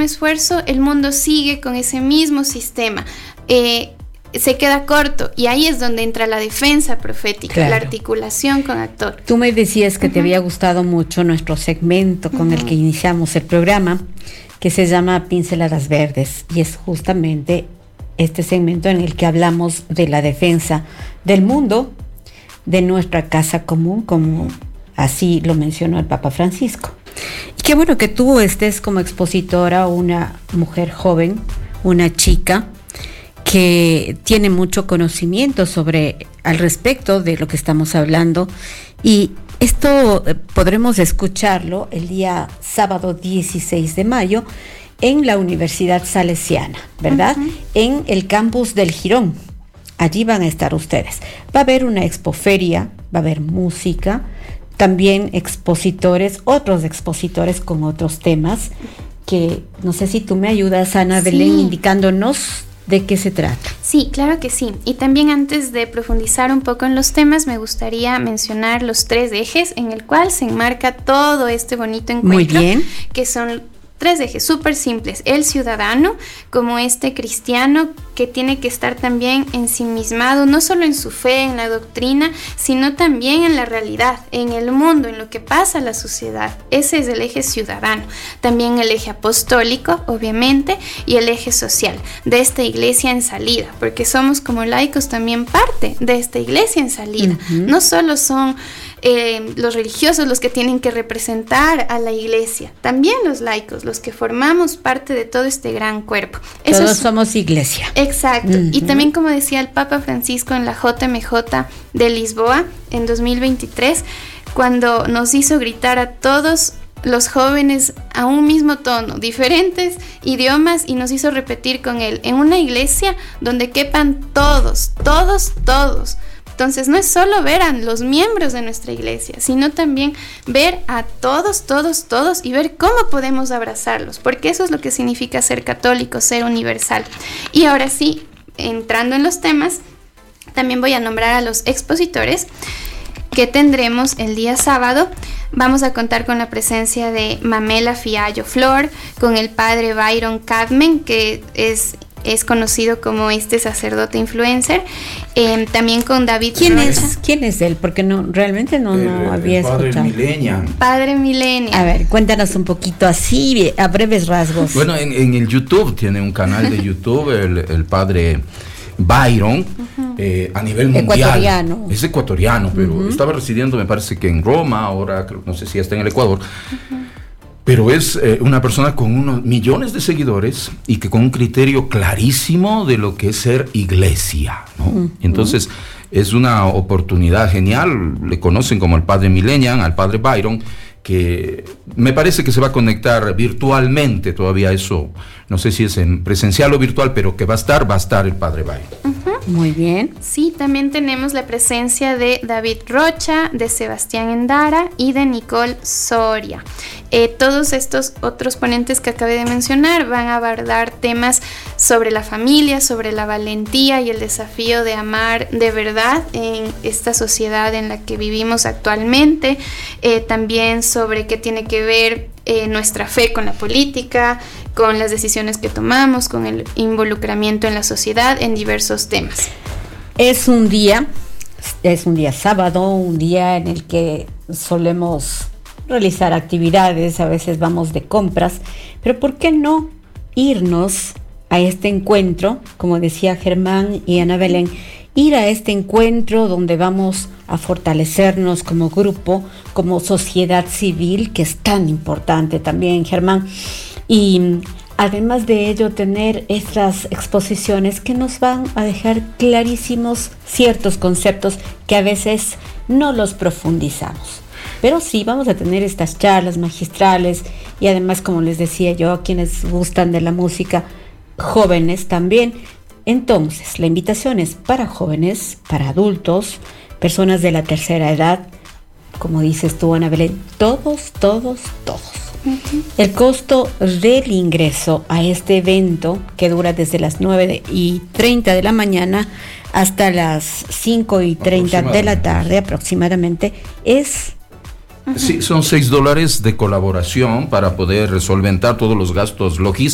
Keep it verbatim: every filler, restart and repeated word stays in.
esfuerzo, el mundo sigue con ese mismo sistema. Eh, se queda corto, y ahí es donde entra la defensa profética, claro. La articulación con actor. Tú me decías que uh-huh. te había gustado mucho nuestro segmento con uh-huh. el que iniciamos el programa, que se llama Pinceladas Verdes, y es justamente este segmento en el que hablamos de la defensa del mundo, de nuestra casa común, como así lo mencionó el Papa Francisco. Y qué bueno que tú estés como expositora, una mujer joven, una chica que tiene mucho conocimiento sobre al respecto de lo que estamos hablando, y esto eh, podremos escucharlo el día sábado dieciséis de mayo en la Universidad Salesiana, ¿verdad? Uh-huh. En el campus del Jirón. Allí van a estar ustedes. Va a haber una expoferia, va a haber música, también expositores, otros expositores con otros temas, que no sé si tú me ayudas, Ana sí. Belén, indicándonos ¿de qué se trata? Sí, claro que sí. Y también, antes de profundizar un poco en los temas, me gustaría mencionar los tres ejes en el cual se enmarca todo este bonito encuentro. Muy bien. Que son tres ejes súper simples. El ciudadano, como este cristiano que tiene que estar también ensimismado, no solo en su fe, en la doctrina, sino también en la realidad, en el mundo, en lo que pasa en la sociedad. Ese es el eje ciudadano. También el eje apostólico, obviamente, y el eje social, de esta iglesia en salida, porque somos como laicos también parte de esta iglesia en salida. Uh-huh. No solo son Eh, los religiosos los que tienen que representar a la iglesia, también los laicos, los que formamos parte de todo este gran cuerpo. Eso Todos es, somos iglesia. Exacto. Uh-huh. Y también, como decía el Papa Francisco en la J M J de Lisboa en dos mil veintitrés, cuando nos hizo gritar a todos los jóvenes a un mismo tono, diferentes idiomas, y nos hizo repetir con él: en una iglesia donde quepan todos, todos, todos. Entonces, no es solo ver a los miembros de nuestra iglesia, sino también ver a todos, todos, todos, y ver cómo podemos abrazarlos, porque eso es lo que significa ser católico, ser universal. Y ahora sí, entrando en los temas, también voy a nombrar a los expositores que tendremos el día sábado. Vamos a contar con la presencia de Mamela Fiallo Flor, con el padre Byron Cadman, que es... es conocido como este sacerdote influencer, eh, también con David ¿Quién Rocha. es, ¿Quién es él? Porque no, realmente no, el, no había el padre escuchado. Millennial. Padre Millennial. A ver, cuéntanos un poquito así, a breves rasgos. Bueno, en, en el YouTube, tiene un canal de YouTube, el, el padre Byron, uh-huh. eh, a nivel mundial. Ecuatoriano. Es ecuatoriano, pero uh-huh. estaba residiendo, me parece que en Roma, ahora no sé si está en el Ecuador. Uh-huh. Pero es eh, una persona con unos millones de seguidores y que con un criterio clarísimo de lo que es ser iglesia, ¿no? Uh-huh. Entonces, es una oportunidad genial. Le conocen como el padre Millennial, al padre Byron, que me parece que se va a conectar virtualmente, todavía eso, no sé si es en presencial o virtual, pero que va a estar, va a estar el padre Byron. Uh-huh. Muy bien. Sí, también tenemos la presencia de David Rocha, de Sebastián Endara y de Nicole Soria. Eh, todos estos otros ponentes que acabé de mencionar van a abordar temas sobre la familia, sobre la valentía y el desafío de amar de verdad en esta sociedad en la que vivimos actualmente. Eh, también sobre qué tiene que ver eh, nuestra fe con la política, con las decisiones que tomamos, con el involucramiento en la sociedad, en diversos temas. Es un día, es un día sábado, un día en el que solemos realizar actividades, a veces vamos de compras, pero ¿por qué no irnos a este encuentro? Como decía Germán y Ana Belén, ir a este encuentro donde vamos a fortalecernos como grupo, como sociedad civil, que es tan importante también, Germán, y además de ello tener estas exposiciones que nos van a dejar clarísimos ciertos conceptos que a veces no los profundizamos. Pero sí, vamos a tener estas charlas magistrales y además, como les decía yo, a quienes gustan de la música, jóvenes también. Entonces, la invitación es para jóvenes, para adultos, personas de la tercera edad, como dices tú, Ana Belén, todos, todos, todos. Uh-huh. El costo del ingreso a este evento, que dura desde las nueve y treinta de la mañana hasta las cinco y treinta de la tarde aproximadamente, es... Sí, son seis dólares de colaboración para poder solventar todos los gastos logísticos